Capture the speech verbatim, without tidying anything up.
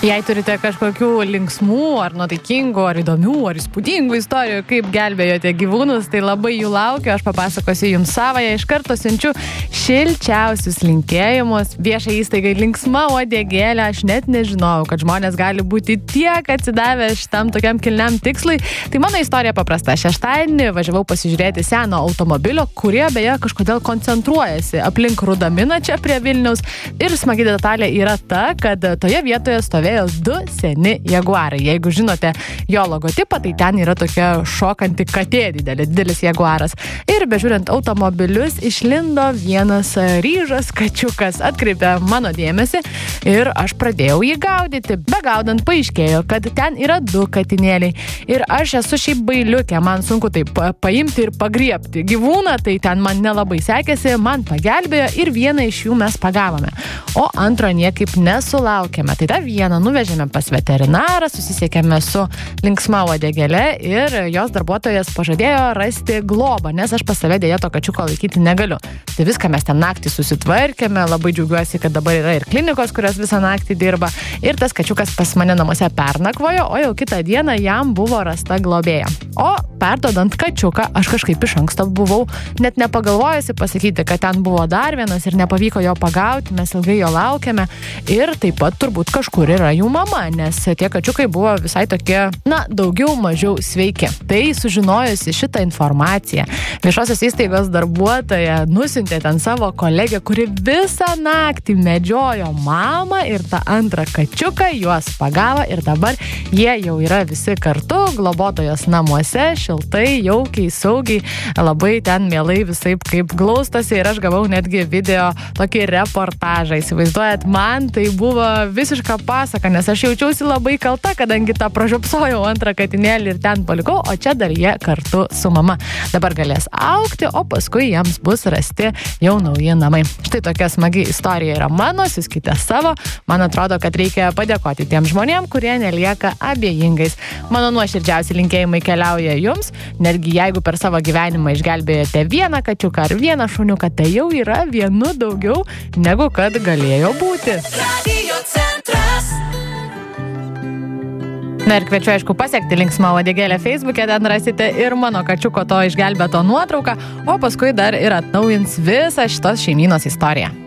Jei turite kažkokių linksmų, ar nuotaikingų, ar įdomių, ar įspūdingų istorijų, kaip gelbėjote gyvūnus, tai labai jų laukiu, aš papasakosiu jums savąją, iš karto siunčiu šilčiausius linkėjimus. Viešai įstaigai Linksma uodegėlė, aš net nežinojau, kad žmonės gali būti tiek atsidavę šitam tokiam kilniam tikslui. Tai mano istorija paprasta. Šeštadienį važiavau pasižiūrėti seno automobilio, kurie beje kažkodėl koncentruojasi aplink Rudaminą čia prie Vilniaus. Ir smagi detalė yra ta, kad toje vietoje stovėjo du seni jaguarai. Jeigu žinote jo logotipą, tai ten yra tokia šokanti katė didelė, didelis jaguaras. Ir bežiūrint automobilius, išlindo vienas ryžas kačiukas, atkreipė mano dėmesį ir aš pradėjau jį gaudyti. Begaudant paaiškėjo, kad ten yra du katinėliai. Ir aš esu šiaip bailiukė, man sunku taip paimti ir pagriebti gyvūną, tai ten man nelabai sekėsi, man pagelbėjo ir vieną iš jų mes pagavome. O antro niekaip nesulaukėme. Tai tą vieną nuvežėme pas veterinarą, susisiekėme su Linksma uodegėlė ir jos darbuotojas pažadėjo rasti globą, nes aš pas save dėja to kačiuko laikyti negaliu. Tai viską mes ten naktį susitvarkėme, labai džiaugiuosi, kad dabar yra ir klinikos, kurios visą naktį dirba. Ir tas kačiukas pas mane namuose pernakvojo, o jau kitą dieną jam buvo rasta globėja. O perdodant kačiuką, aš kažkaip iš anksto buvau net nepagalvojusi pasakyti, kad ten buvo dar vienas ir nepavyko jo pagauti, mes ilgai jo laukėme ir taip pat turbūt kažkur yra jų mama, nes tie kačiukai buvo visai tokie, na, daugiau mažiau sveiki. Tai sužinojusi šitą informaciją, viešosios įstaigos darbuotoja nusiuntė ten savo kolegę, kuri visą naktį medžiojo mamą ir tą antrą kačiuką, juos pagavo ir dabar jie jau yra visi kartu, globotojos namuose, šiltai, jaukiai, saugiai, labai ten mielai visaip kaip glaustosi ir aš gavau netgi video tokį reportažą. Įsivaizduojat, man tai buvo visiška pasaka, nes aš jaučiausi labai kalta, kadangi tą pražiopsojau antrą katinėlį ir ten palikau, o čia dar jie kartu su mama. Dabar galės augti, o paskui jiems bus rasti jau nauji namai. Štai tokia smagi istorija yra mano, siuskite savo. Man atrodo, kad reikia padėkoti tiem žmonėm, kurie nelieka abejingais. Mano nuoširdžiausi linkėjimai keliauja jums, netgi jeigu per savo gyvenimą išgelbėjote vieną kačiuką ar vieną šuniuką, tai jau yra vienu daugiau, negu kad galėjo būti. Radio centras. Na ir kviečiu, aišku, pasiekti Linksma uodegėlė Facebook'e, ten rasite ir mano kačiuko to išgelbėto nuotrauką, o paskui dar ir atnaujins visą šitos šeimynos istoriją.